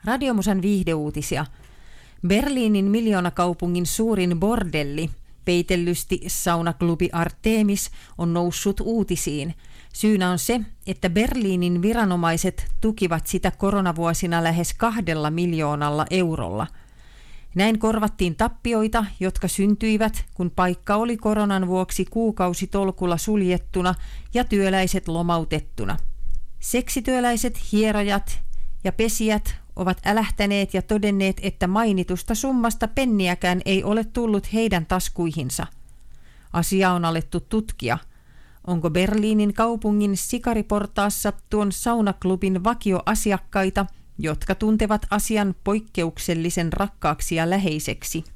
Radiomusan viihdeuutisia. Berliinin miljoonakaupungin suurin bordelli, peitellysti saunaklubi Artemis, on noussut uutisiin. Syynä on se, että Berliinin viranomaiset tukivat sitä koronavuosina lähes 2 miljoonalla eurolla. Näin korvattiin tappioita, jotka syntyivät, kun paikka oli koronan vuoksi kuukausitolkulla suljettuna ja työläiset lomautettuna. Seksityöläiset, hierojat ja pesijät ovat älähtäneet ja todenneet, että mainitusta summasta penniäkään ei ole tullut heidän taskuihinsa. Asia on alettu tutkia. Onko Berliinin kaupungin sikariportaassa tuon saunaklubin vakioasiakkaita, jotka tuntevat asian poikkeuksellisen rakkaaksi ja läheiseksi?